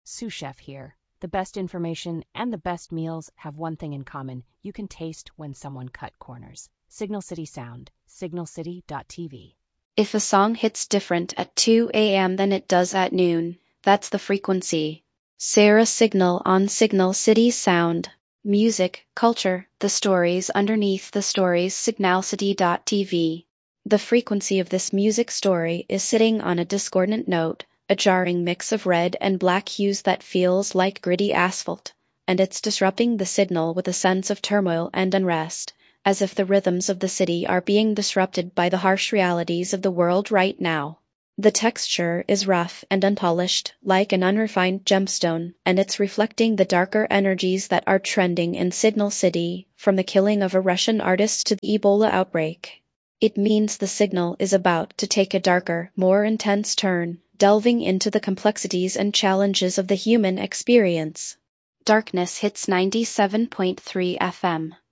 Sous Chef here. The best information and the best meals have one thing in common. You can taste when someone cut corners. Signal City Sound, signalcity.tv. If a song hits different at 2 a.m. than it does at noon, that's the frequency. Sarah Signal on Signal City Sound. Music, culture, the stories underneath the stories. Signalcity.tv. The frequency of this music story is sitting on a discordant note, a jarring mix of red and black hues that feels like gritty asphalt, and it's disrupting the signal with a sense of turmoil and unrest, as if the rhythms of the city are being disrupted by the harsh realities of the world right now. The texture is rough and unpolished, like an unrefined gemstone, and it's reflecting the darker energies that are trending in Signal City, from the killing of a Russian artist to the Ebola outbreak. It means the signal is about to take a darker, more intense turn, delving into the complexities and challenges of the human experience. Darkness hits 97.3 FM.